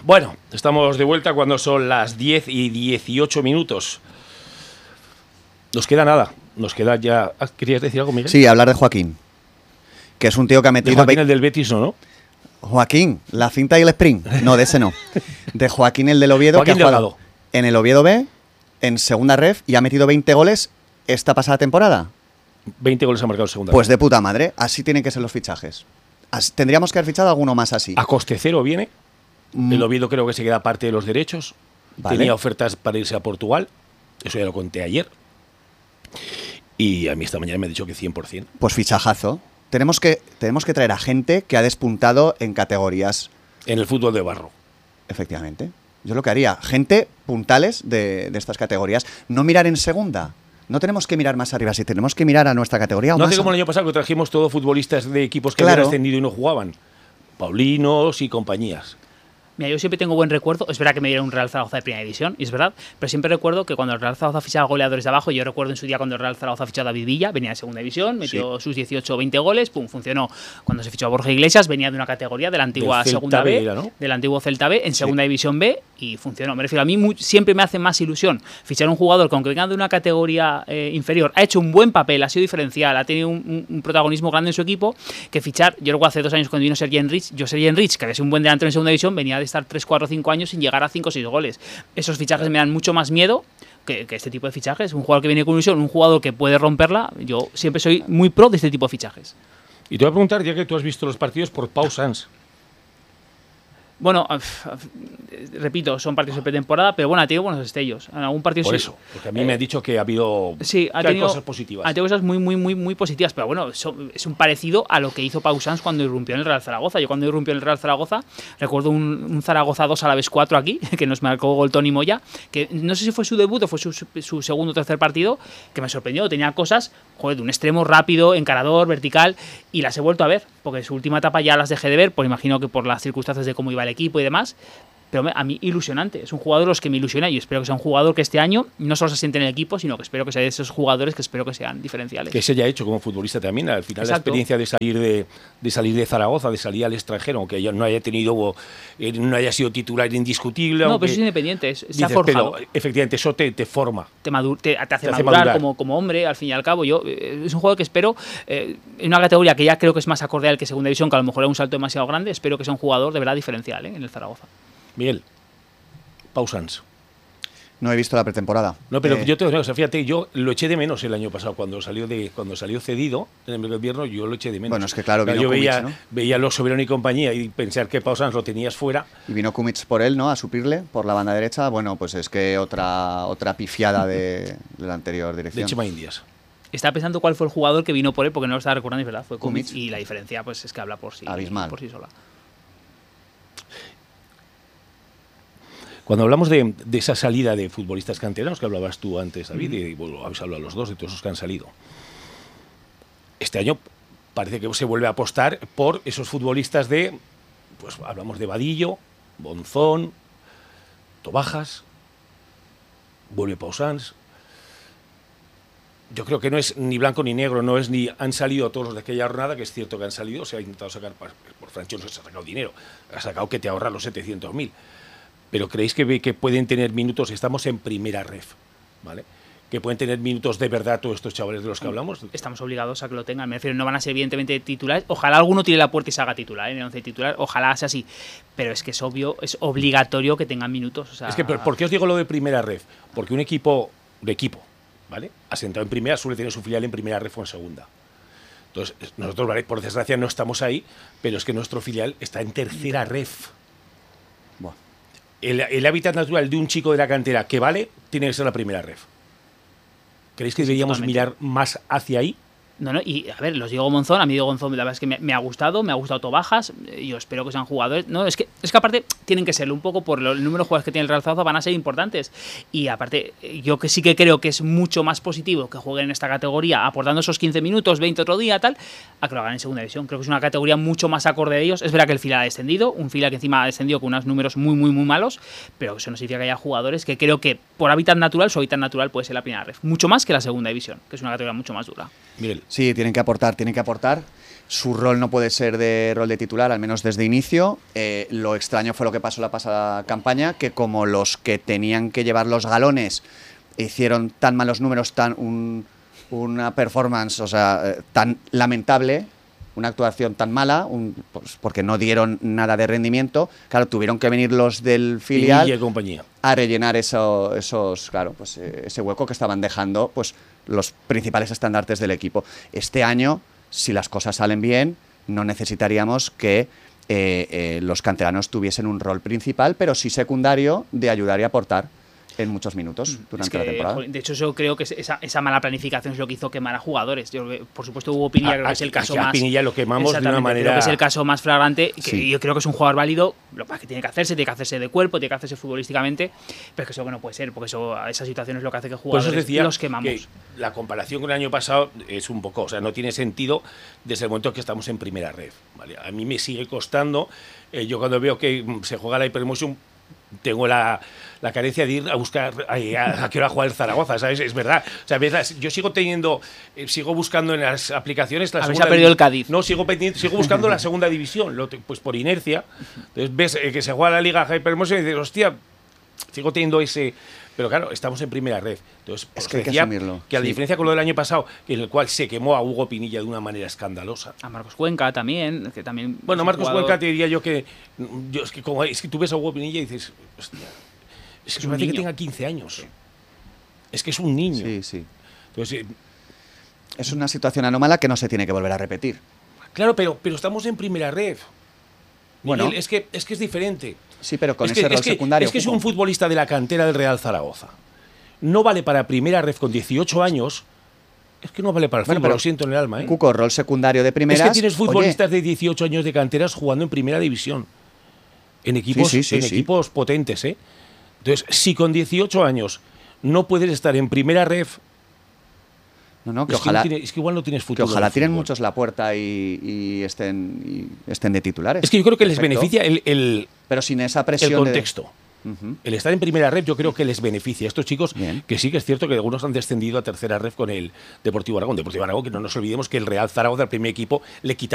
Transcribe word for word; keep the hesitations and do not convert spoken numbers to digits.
Bueno, estamos de vuelta cuando son las diez y dieciocho minutos. Nos queda nada, nos queda ya... ¿Querías decir algo, Miguel? Sí, hablar de Joaquín, que es un tío que ha metido... De Joaquín, el del Betis, ¿no? ¿no? Joaquín, la cinta y el sprint. No, de ese no. De Joaquín, el del Oviedo, Joaquín que ha jugado Delgado. En el Oviedo B, en segunda ref, y ha metido veinte goles esta pasada temporada. veinte goles ha marcado en segunda. Pues de puta madre, así tienen que ser los fichajes. Así, tendríamos que haber fichado alguno más así. A coste cero viene. Mm. El Oviedo creo que se queda parte de los derechos. Vale. Tenía ofertas para irse a Portugal. Eso ya lo conté ayer. Y a mí esta mañana me ha dicho que cien por ciento. Pues fichajazo. Tenemos que, tenemos que traer a gente que ha despuntado en categorías. En el fútbol de barro. Efectivamente. Yo lo que haría, gente puntales de, de estas categorías. No mirar en segunda. No tenemos que mirar más arriba, si tenemos que mirar a nuestra categoría. O No más hace como a... el año pasado que trajimos todos futbolistas de equipos que Claro. habían ascendido y no jugaban. Paulinos y compañías. Mira, yo siempre tengo buen recuerdo. Es verdad que me dieron un Real Zaragoza de primera división, y es verdad, pero siempre recuerdo que cuando el Real Zaragoza fichaba goleadores de abajo, yo recuerdo en su día cuando el Real Zaragoza fichó a David Villa, venía de segunda división, metió sí. sus dieciocho o veinte goles, pum, funcionó. Cuando se fichó a Borja Iglesias, venía de una categoría de la antigua Del segunda B, B, era, ¿no? del antiguo Celta B, en Sí. segunda división B, y funcionó. Me refiero, a mí muy, siempre me hace más ilusión fichar a un jugador que, aunque venga de una categoría eh, inferior, ha hecho un buen papel, ha sido diferencial, ha tenido un, un protagonismo grande en su equipo, que fichar. Yo recuerdo hace dos años cuando vino Sergi Enrich, yo Sergi Enrich, que había sido un buen delantero en segunda división, venía de estar tres, cuatro, cinco años sin llegar a cinco o seis goles. Esos fichajes me dan mucho más miedo que, que este tipo de fichajes. Un jugador que viene con ilusión, un jugador que puede romperla. Yo siempre soy muy pro de este tipo de fichajes. Y te voy a preguntar, ya que tú has visto los partidos, por Pau Sans. Bueno, repito, son partidos de pretemporada, pero bueno, ha tenido buenos destellos. En algún partido Por sí, eso, porque a mí eh, me ha dicho que ha habido sí, ha que tenido, hay cosas positivas. Ha tenido cosas muy, muy, muy, muy positivas, pero bueno, eso, es un parecido a lo que hizo Pau Sans cuando irrumpió en el Real Zaragoza. Yo cuando irrumpió en el Real Zaragoza, recuerdo un, un Zaragoza dos a la vez cuatro aquí, que nos marcó gol Toni Moya, que no sé si fue su debut o fue su, su segundo o tercer partido, que me sorprendió. Tenía cosas, joder, de un extremo rápido, encarador, vertical, y las he vuelto a ver, porque su última etapa ya las dejé de ver, pues imagino que por las circunstancias de cómo iba el equipo y demás. Pero a mí ilusionante, es un jugador de los que me ilusiona y espero que sea un jugador que este año no solo se siente en el equipo, sino que espero que sea de esos jugadores que espero que sean diferenciales. Que se haya hecho como futbolista también, al final. Exacto. La experiencia de salir de, de salir de Zaragoza, de salir al extranjero, aunque no haya tenido, no haya sido titular indiscutible. No, aunque, pero es independiente, es, se dices, ha forjado. Pero, efectivamente, eso te, te forma. Te, madur, te, te hace te madurar, hace madurar. Como, como hombre, al fin y al cabo. Yo eh, es un jugador que espero, eh, en una categoría que ya creo que es más acorde al que segunda división, que a lo mejor es un salto demasiado grande, espero que sea un jugador de verdad diferencial, ¿eh?, en el Zaragoza. Miguel. Pau Sans. No he visto la pretemporada. No, pero eh... yo te digo, o sea, fíjate, yo lo eché de menos el año pasado cuando salió de cuando salió cedido en el invierno, yo lo eché de menos. Bueno, es que claro, vino yo Kumic, veía, ¿no? veía los Soberano y compañía y pensar que Pau Sans lo tenías fuera. Y vino Kumic por él, ¿no? A suplirle por la banda derecha. Bueno, pues es que otra otra pifiada de, de la anterior dirección. De Chema Indias. Estaba pensando cuál fue el jugador que vino por él, porque no lo estaba recordando, y verdad, fue Kumic, Kumic. y la diferencia pues es que habla por sí, abismal. por sí sola. Cuando hablamos de, de esa salida de futbolistas canteranos que hablabas tú antes, David, mm. y bueno, habéis hablado los dos de todos esos que han salido, este año parece que se vuelve a apostar por esos futbolistas de, pues hablamos de Vadillo, Bonzón, Tobajas, vuelve Pau Sans. Yo creo que no es ni blanco ni negro, no es ni han salido todos los de aquella jornada, que es cierto que han salido, se ha intentado sacar, por Franchón no se ha sacado dinero, ha sacado que te ahorra los setecientos mil. Pero creéis que, que pueden tener minutos, estamos en primera ref, ¿vale? Que pueden tener minutos de verdad todos estos chavales de los que hablamos. Estamos obligados a que lo tengan, me refiero, no van a ser evidentemente titulares, ojalá alguno tire la puerta y se haga titular, ¿eh? En el once titular, ojalá sea así, pero es que es obvio, es obligatorio que tengan minutos. O sea... Es que, ¿por qué os digo lo de primera ref? Porque un equipo de equipo, ¿vale?, asentado en primera, suele tener su filial en primera ref o en segunda. Entonces, nosotros, ¿vale?, por desgracia no estamos ahí, pero es que nuestro filial está en tercera ref. Bueno. El, el hábitat natural de un chico de la cantera que vale tiene que ser la primera ref. ¿Creéis que sí, deberíamos totalmente mirar más hacia ahí? No, no, y a ver, los Diego Monzón, a mí Diego Monzón la verdad es que me, me ha gustado, me ha gustado Tobajas, yo espero que sean jugadores, no, es que es que aparte tienen que serlo un poco por el número de jugadores que tiene el Real Zaragoza, van a ser importantes, y aparte yo que sí que creo que es mucho más positivo que jueguen en esta categoría, aportando esos quince minutos, veinte otro día, tal, a que lo hagan en segunda división. Creo que es una categoría mucho más acorde de ellos. Es verdad que el filial ha descendido, un filial que encima ha descendido con unos números muy, muy, muy malos, pero eso no significa que haya jugadores que creo que por hábitat natural, su hábitat natural puede ser la primera ref, mucho más que la segunda división, que es una categoría mucho más dura. Miguel. Sí, tienen que aportar, tienen que aportar. Su rol no puede ser de rol de titular, al menos desde inicio. Eh, lo extraño fue lo que pasó la pasada campaña, que como los que tenían que llevar los galones hicieron tan malos números, tan un, una performance, o sea, eh, tan lamentable, una actuación tan mala, un, pues porque no dieron nada de rendimiento, claro, tuvieron que venir los del filial y compañía. a rellenar eso, esos, claro, pues eh, ese hueco que estaban dejando pues los principales estandartes del equipo. Este año, si las cosas salen bien, no necesitaríamos que eh, eh, los canteranos tuviesen un rol principal, pero sí secundario de ayudar y aportar en muchos minutos durante es que, la temporada. De hecho, yo creo que esa, esa mala planificación es lo que hizo quemar a jugadores. Yo, por supuesto, Hugo Pinilla A, creo que es el caso a más... Pinilla lo quemamos de una manera... Creo que es el caso más flagrante, que Sí. yo creo que es un jugador válido, lo que pasa es que tiene que hacerse, tiene que hacerse de cuerpo, tiene que hacerse futbolísticamente, pero es que eso que no puede ser, porque eso, esa situación es lo que hace que Por jugadores eso os decía los quemamos. que la comparación con el año pasado es un poco, o sea, no tiene sentido desde el momento que estamos en primera red, ¿vale? A mí me sigue costando, eh, yo cuando veo que mm, se juega la Hypermotion, tengo la, la carencia de ir a buscar a, a, a qué hora juega el Zaragoza, ¿sabes? Es verdad. O sea, ves, yo sigo teniendo, eh, sigo buscando en las aplicaciones la A ver si segunda ha perdido el Cádiz. No, sigo, pendiente, sigo buscando la segunda división, lo te- pues por inercia. Entonces ves eh, que se juega la Liga Hypermotion y dices, hostia, sigo teniendo ese... Pero claro, estamos en primera red. Entonces, Es os que hay que decía asumirlo, que a la sí. diferencia con lo del año pasado, en el cual se quemó a Hugo Pinilla de una manera escandalosa. A Marcos Cuenca también, que también... Bueno, es un Marcos jugador- Cuenca te diría yo que, yo, es que como es que tú ves a Hugo Pinilla y dices, hostia, es que un parece que niño. tenga quince años. Es que es un niño. Sí, sí. Entonces, eh, Es una situación anómala que no se tiene que volver a repetir. claro, pero, pero estamos en primera red. Bueno. Miguel, es que es que es diferente. Sí, pero con es ese que, rol es que, secundario. es que es Cuco. un futbolista de la cantera del Real Zaragoza. No vale para primera red con dieciocho años. Es que no vale para el Bueno, fútbol, pero lo siento en el alma, ¿eh? Cuco, rol secundario de Es primeras. que tienes oye, futbolistas de dieciocho años de canteras jugando en primera división. En equipos, Sí, sí, sí, en sí. equipos potentes, ¿eh? Entonces, si con dieciocho años no puedes estar en primera ref, no, no, que es, ojalá, que no tiene- es que igual no tienes que futuro. ojalá en el tiren fútbol. muchos la puerta y, y estén, y estén de titulares. Es que yo creo que les Perfecto. beneficia el, el, Pero sin esa el presión. de- contexto. Ujú. El estar en primera red yo creo que les beneficia. Estos chicos, Bien. que sí que es cierto que algunos han descendido a tercera red con el Deportivo Aragón. Deportivo Aragón, que no nos olvidemos que el Real Zaragoza, el primer equipo, le quita